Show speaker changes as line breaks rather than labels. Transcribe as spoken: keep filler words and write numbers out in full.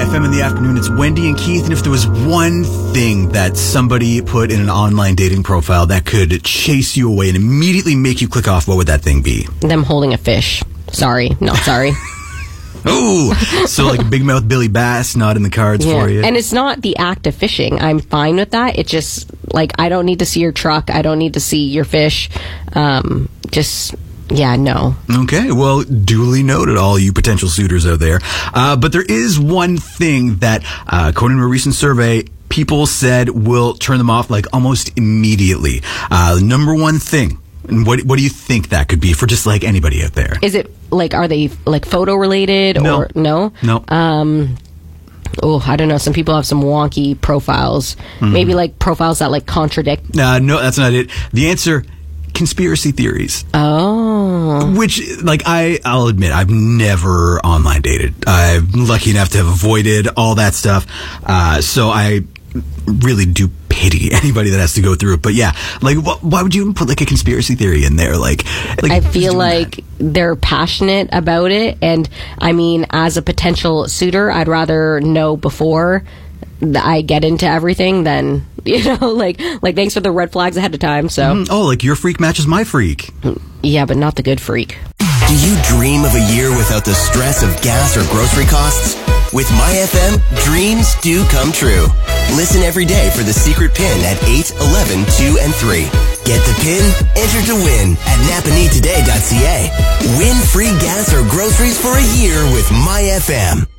F M in the afternoon. It's Wendy and Keith, and if there was one thing that somebody put in an online dating profile that could chase you away and immediately make you click off, what would that thing be?
Them holding a fish. Sorry, not sorry.
Ooh, so like a big mouth Billy Bass not in the cards
Yeah.
for you.
And it's not the act of fishing. I'm fine with that. It's just like I don't need to see your truck. I don't need to see your fish. Um, just yeah, no.
Okay, well, duly noted, all you potential suitors out there. Uh, but there is one thing that, uh, according to a recent survey, people said will turn them off like almost immediately. Uh, the number one thing. And what what do you think that could be for just like anybody out there?
Is it like are they like photo related
No.
or no?
No.
Um. Oh, I don't know. Some people have some wonky profiles.
Mm-hmm.
Maybe like profiles that like contradict.
Uh, no, that's not it. The answer, conspiracy theories.
Oh.
Which, like, I, I'll admit, I've never online dated. I'm lucky enough to have avoided all that stuff. Uh, so I really do pity anybody that has to go through it. But yeah, like, wh- why would you even put like a conspiracy theory in there? Like, like
I
who's
feel
doing
like
that?
they're passionate about it. And I mean, as a potential suitor, I'd rather know before th- I get into everything than, you know, like, like thanks for the red flags ahead of time. So,
Mm, oh, like your freak matches my freak.
yeah, but not the good freak.
Do you dream of a year without the stress of gas or grocery costs? With MyFM, dreams do come true. Listen every day for the secret pin at eight, eleven, two, and three. Get the pin, enter to win at napa need today dot c a. Win free gas or groceries for a year with MyFM.